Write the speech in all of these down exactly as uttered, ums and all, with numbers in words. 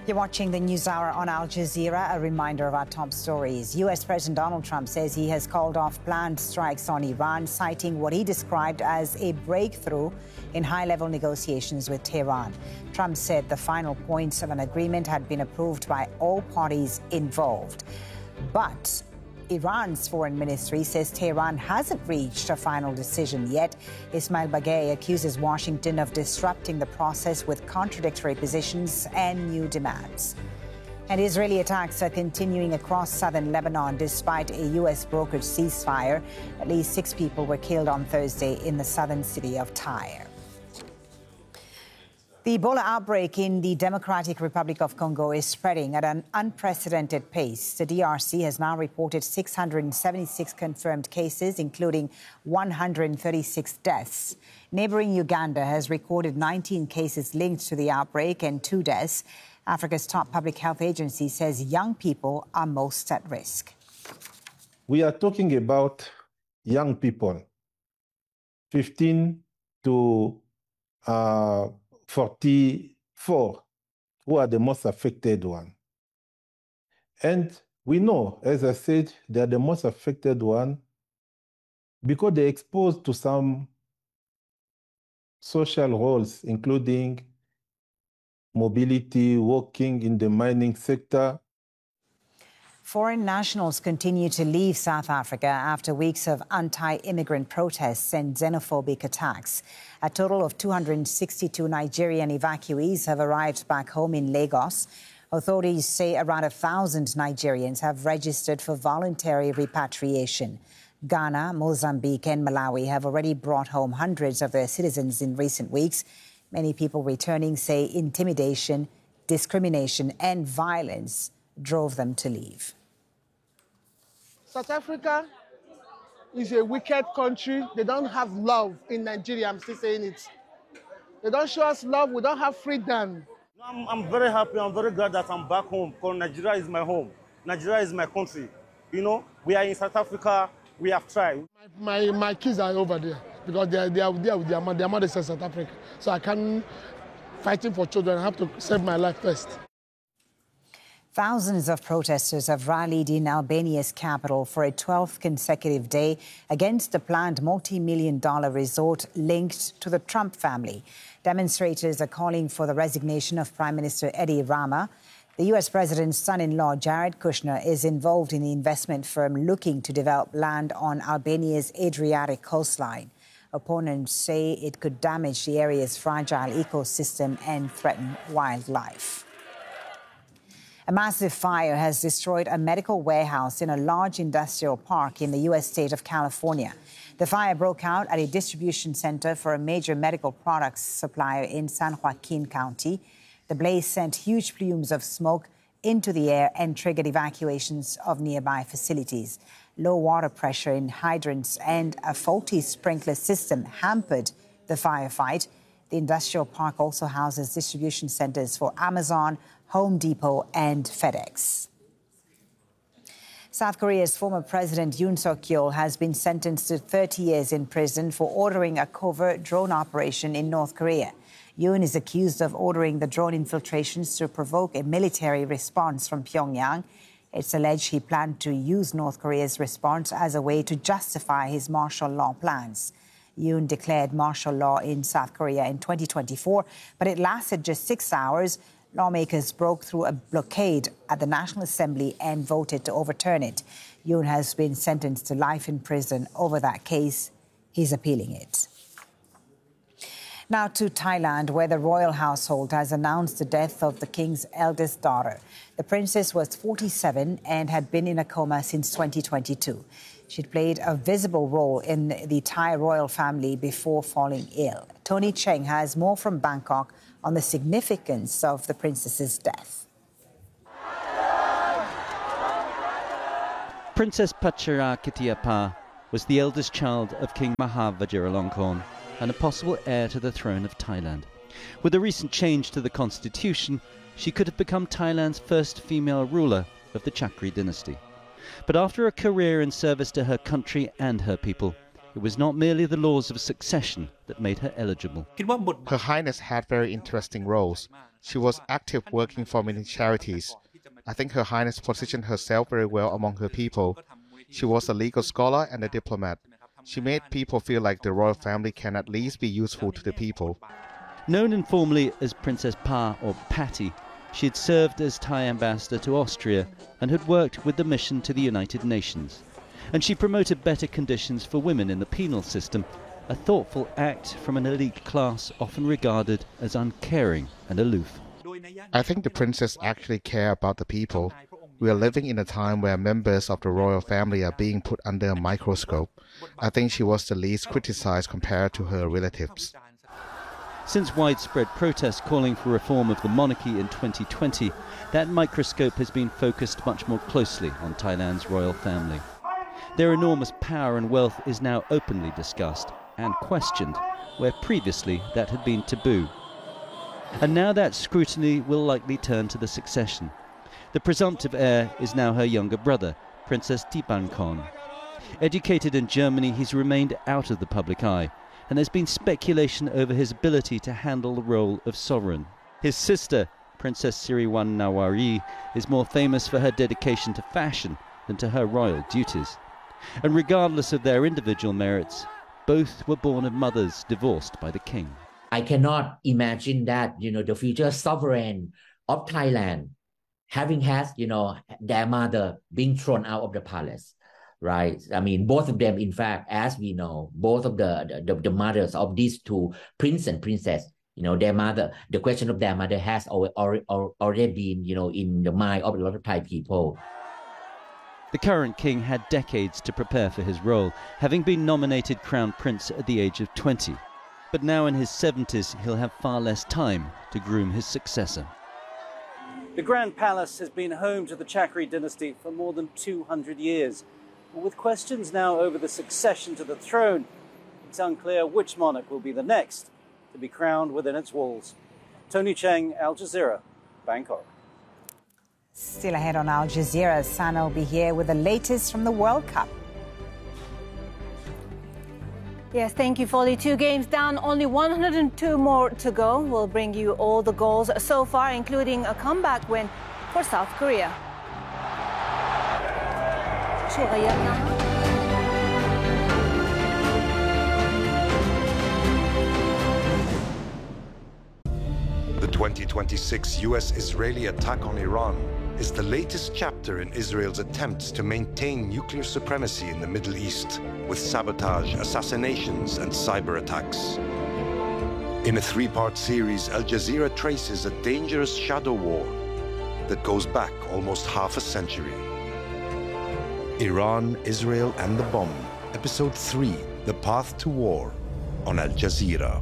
You're watching the NewsHour on Al Jazeera. A reminder of our top stories. U S President Donald Trump says he has called off planned strikes on Iran, citing what he described as a breakthrough in high-level negotiations with Tehran. Trump said the final points of an agreement had been approved by all parties involved. But Iran's foreign ministry says Tehran hasn't reached a final decision yet. Ismail Bagay accuses Washington of disrupting the process with contradictory positions and new demands. And Israeli attacks are continuing across southern Lebanon despite a U S brokered ceasefire. At least six people were killed on Thursday in the southern city of Tyre. The Ebola outbreak in the Democratic Republic of Congo is spreading at an unprecedented pace. The D R C has now reported six hundred seventy-six confirmed cases, including one hundred thirty-six deaths. Neighboring Uganda has recorded nineteen cases linked to the outbreak and two deaths. Africa's top public health agency says young people are most at risk. We are talking about young people, fifteen to uh, forty-four, who are the most affected one. And we know, as I said, they are the most affected one because they're exposed to some social roles, including mobility, working in the mining sector. Foreign nationals continue to leave South Africa after weeks of anti-immigrant protests and xenophobic attacks. A total of two hundred sixty-two Nigerian evacuees have arrived back home in Lagos. Authorities say around a thousand Nigerians have registered for voluntary repatriation. Ghana, Mozambique and Malawi have already brought home hundreds of their citizens in recent weeks. Many people returning say intimidation, discrimination and violence drove them to leave. South Africa is a wicked country. They don't have love in Nigeria. I'm still saying it. They don't show us love. We don't have freedom. I'm, I'm very happy. I'm very glad that I'm back home because Nigeria is my home. Nigeria is my country. You know, we are in South Africa. We have tried. My, my, my kids are over there because they are, they are there with their mother. Their mother is in South Africa. So I can't fighting for children. I have to save my life first. Thousands of protesters have rallied in Albania's capital for a twelfth consecutive day against the planned multi-million dollar resort linked to the Trump family. Demonstrators are calling for the resignation of Prime Minister Edi Rama. The U S president's son-in-law, Jared Kushner, is involved in the investment firm looking to develop land on Albania's Adriatic coastline. Opponents say it could damage the area's fragile ecosystem and threaten wildlife. A massive fire has destroyed a medical warehouse in a large industrial park in the U S state of California. The fire broke out at a distribution center for a major medical products supplier in San Joaquin County. The blaze sent huge plumes of smoke into the air and triggered evacuations of nearby facilities. Low water pressure in hydrants and a faulty sprinkler system hampered the firefight. The industrial park also houses distribution centers for Amazon, Home Depot and FedEx. South Korea's former president Yoon Suk-yeol has been sentenced to thirty years in prison for ordering a covert drone operation in North Korea. Yoon is accused of ordering the drone infiltrations to provoke a military response from Pyongyang. It's alleged he planned to use North Korea's response as a way to justify his martial law plans. Yoon declared martial law in South Korea in twenty twenty-four, but it lasted just six hours. Lawmakers broke through a blockade at the National Assembly and voted to overturn it. Yoon has been sentenced to life in prison over that case. He's appealing it. Now to Thailand, where the royal household has announced the death of the king's eldest daughter. The princess was forty-seven and had been in a coma since twenty twenty-two. She'd played a visible role in the Thai royal family before falling ill. Tony Cheng has more from Bangkok on the significance of the princess's death. Princess Pacharakitiappa was the eldest child of King Maha Vajiralongkorn and a possible heir to the throne of Thailand. With a recent change to the constitution, she could have become Thailand's first female ruler of the Chakri dynasty. But after a career in service to her country and her people, it it was not merely the laws of succession that made her eligible. Her Highness had very interesting roles. She was active working for many charities. I think Her Highness positioned herself very well among her people. She was a legal scholar and a diplomat. She made people feel like the royal family can at least be useful to the people. Known informally as Princess Pa or Patty, she had served as Thai ambassador to Austria and had worked with the mission to the United Nations. And she promoted better conditions for women in the penal system, a thoughtful act from an elite class often regarded as uncaring and aloof. I think the princess actually cared about the people. We are living in a time where members of the royal family are being put under a microscope. I think she was the least criticized compared to her relatives. Since widespread protests calling for reform of the monarchy in twenty twenty, that microscope has been focused much more closely on Thailand's royal family. Their enormous power and wealth is now openly discussed and questioned, where previously that had been taboo. And now that scrutiny will likely turn to the succession. The presumptive heir is now her younger brother, Princess Dipankon. Educated in Germany, he's remained out of the public eye, and there's been speculation over his ability to handle the role of sovereign. His sister, Princess Siriwan-Nawari, is more famous for her dedication to fashion than to her royal duties. And regardless of their individual merits, both were born of mothers divorced by the king. I cannot imagine that, you know, the future sovereign of Thailand having had, you know, their mother being thrown out of the palace, right? I mean, both of them, in fact, as we know, both of the, the, the mothers of these two prince and princess, you know, their mother, the question of their mother has already, already been, you know, in the mind of a lot of Thai people. The current king had decades to prepare for his role, having been nominated crown prince at the age of twenty. But now in his seventies, he'll have far less time to groom his successor. The Grand Palace has been home to the Chakri dynasty for more than two hundred years. But with questions now over the succession to the throne, it's unclear which monarch will be the next to be crowned within its walls. Tony Cheng, Al Jazeera, Bangkok. Still ahead on Al Jazeera, Sana will be here with the latest from the World Cup. Yes, thank you, Folly. Two games down, only one hundred two more to go. We'll bring you all the goals so far, including a comeback win for South Korea. The twenty twenty-six U S Israeli attack on Iran is the latest chapter in Israel's attempts to maintain nuclear supremacy in the Middle East, with sabotage, assassinations, and cyber attacks. In a three-part series, Al Jazeera traces a dangerous shadow war that goes back almost half a century. Iran, Israel, and the Bomb, Episode three, The Path to War, on Al Jazeera.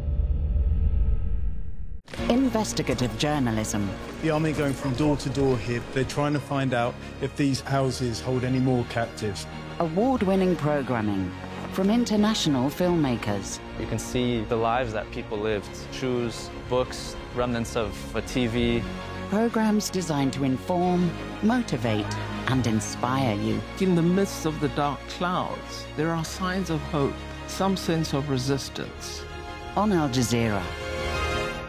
Investigative journalism. The army going from door to door here. They're trying to find out if these houses hold any more captives. Award-winning programming from international filmmakers. You can see the lives that people lived. Shoes, books, remnants of a T V. Programs designed to inform, motivate, and inspire you. In the midst of the dark clouds, there are signs of hope, some sense of resistance. On Al Jazeera.